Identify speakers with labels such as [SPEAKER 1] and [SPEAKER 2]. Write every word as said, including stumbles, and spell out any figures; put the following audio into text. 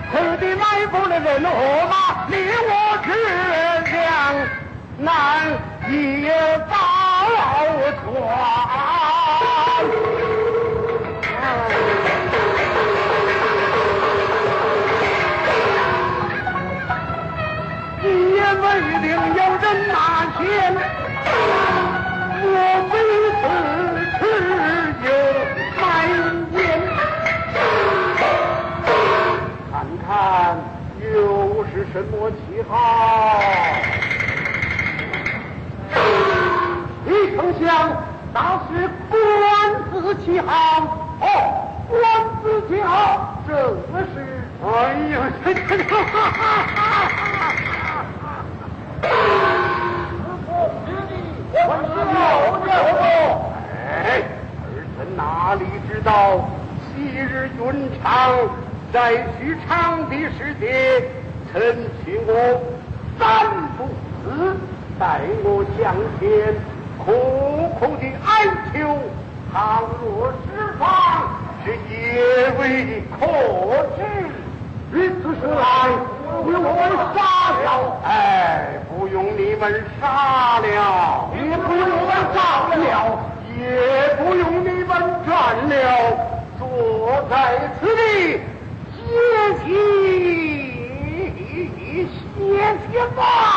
[SPEAKER 1] 此地来不了人和马，你我之将难以保全。也未定有人拿钱，我每次只有埋怨。看看又是什么旗号？李丞相，那是官字旗号。哦，官字旗号，这是。哎呀，这这这！哈哈哈哈！我知道，哎，儿臣哪里知道，昔日云长在许昌的时节，曾请我三不死，待我向前苦苦的哀求，倘若释放，是也未可知。于此时来，你我杀了，哎，不用你们杀了，也不用我们杀了，也不用你们斩了，坐在此地歇息歇歇吧。